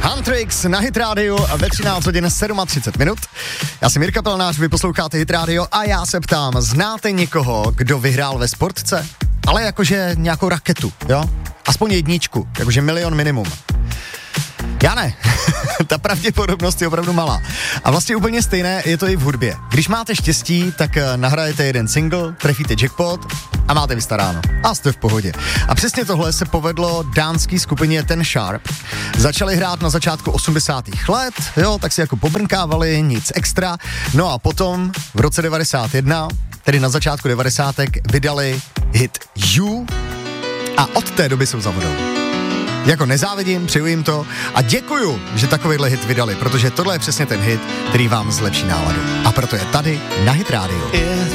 Huntrix na Hit Radio ve 13 hodin 37 minut. Já jsem Jirka Pelnář, vy posloucháte Hit Radio a já se ptám, znáte někoho, kdo vyhrál ve sportce? Ale jakože nějakou raketu, jo? Aspoň jedničku, jakože milion minimum. Já ne. Ta pravděpodobnost je opravdu malá. A vlastně úplně stejné je to i v hudbě. Když máte štěstí, tak nahrajete jeden single, trefíte jackpot a máte vystaráno. A jste v pohodě. A přesně tohle se povedlo dánský skupině Ten Sharp. Začali hrát na začátku 80. let, jo, tak si jako pobrnkávali, nic extra. No a potom v roce 91, tedy na začátku 90. vydali hit You a od té doby jsou za vodou. Jako nezávidím, přeju jim to a děkuju, že takovýhle hit vydali, protože tohle je přesně ten hit, který vám zlepší náladu. A proto je tady na Hit Radio.